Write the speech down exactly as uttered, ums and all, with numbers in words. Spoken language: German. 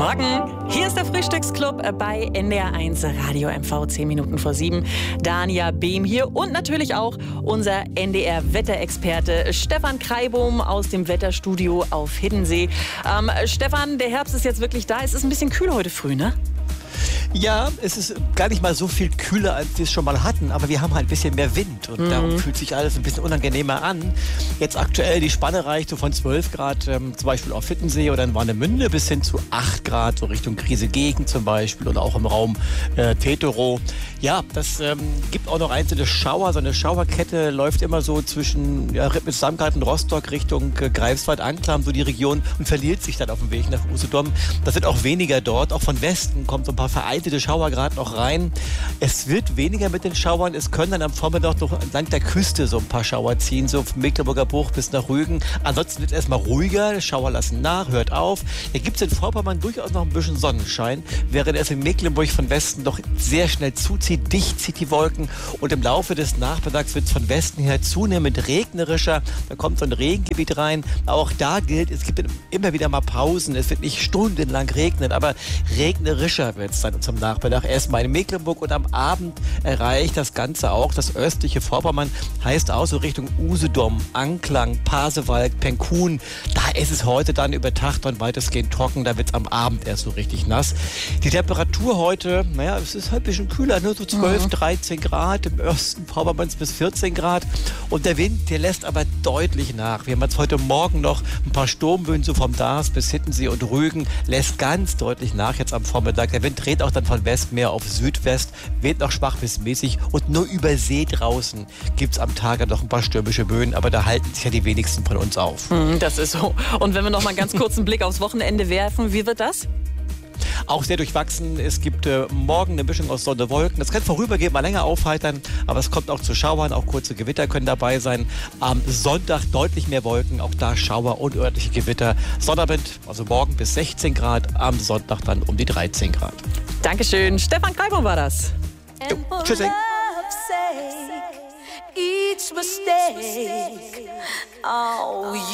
Morgen, hier ist der Frühstücksclub bei N D R eins Radio M V, zehn Minuten vor sieben. Dania Behm hier und natürlich auch unser N D R-Wetterexperte Stefan Kreibohm aus dem Wetterstudio auf Hiddensee. Ähm, Stefan, der Herbst ist jetzt wirklich da. Es ist ein bisschen kühl heute früh, ne? Ja, es ist gar nicht mal so viel kühler, als wir es schon mal hatten, aber wir haben halt ein bisschen mehr Wind und mhm. darum fühlt sich alles ein bisschen unangenehmer an. Jetzt aktuell die Spanne reicht so von zwölf Grad ähm, zum Beispiel auf Hiddensee oder in Warnemünde bis hin zu acht Grad, so Richtung Griese-Gegend zum Beispiel oder auch im Raum äh, Teterow. Ja, das ähm, gibt auch noch einzelne Schauer, so eine Schauerkette läuft immer so zwischen ja, Rippel-Samgarten und Rostock Richtung äh, Greifswald-Anklam, so die Region und verliert sich dann auf dem Weg nach Usedom. Das wird auch weniger dort, auch von Westen kommt so ein paar vereinzelte Schauer gerade noch rein. Es wird weniger mit den Schauern. Es können dann am Vormittag noch entlang der Küste so ein paar Schauer ziehen, so vom Mecklenburger Bruch bis nach Rügen. Ansonsten wird es erstmal ruhiger. Die Schauer lassen nach, hört auf. Da gibt es in Vorpommern durchaus noch ein bisschen Sonnenschein, während es in Mecklenburg von Westen doch sehr schnell zuzieht, dicht zieht die Wolken. Und im Laufe des Nachmittags wird es von Westen her zunehmend regnerischer. Da kommt so ein Regengebiet rein. Auch da gilt, es gibt immer wieder mal Pausen. Es wird nicht stundenlang regnen, aber regnerischer wird es dann zum Nachmittag erstmal in Mecklenburg und am Abend erreicht das Ganze auch das östliche Vorpommern, heißt auch so Richtung Usedom, Anklang, Pasewalk, Penkun. Da ist es heute dann über Tag dann weitestgehend trocken, da wird es am Abend erst so richtig nass. Die Temperatur heute, naja, es ist halt ein bisschen kühler, nur so zwölf, dreizehn Grad, im Osten Vorpommerns bis vierzehn Grad und der Wind, der lässt aber deutlich nach. Wir haben jetzt heute Morgen noch ein paar Sturmböen so vom Dars bis Hiddensee und Rügen, lässt ganz deutlich nach jetzt am Vormittag. Der Wind dreht auch dann von Westmeer auf Südwest, weht noch schwach bis mäßig und nur über See draußen gibt es am Tage noch ein paar stürmische Böen, aber da halten sich ja die wenigsten von uns auf. Das ist so. Und wenn wir noch mal ganz kurz einen Blick aufs Wochenende werfen, wie wird das? Auch sehr durchwachsen. Es gibt äh, morgen eine Mischung aus Sonne und Wolken. Das kann vorübergehend mal länger aufheitern, aber es kommt auch zu Schauern. Auch kurze Gewitter können dabei sein. Am Sonntag deutlich mehr Wolken, auch da Schauer und örtliche Gewitter. Sonnabend, also morgen bis sechzehn Grad, am Sonntag dann um die dreizehn Grad. Dankeschön. Stefan Kreibohm war das. Jo, tschüss. Each mistake, oh,